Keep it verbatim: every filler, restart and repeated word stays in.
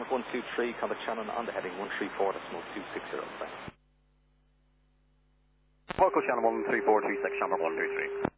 Shamrock one two three, contact Shannon on the heading one three four, decimal two six zero. Focal Shannon one three four three six, Shamrock one two three.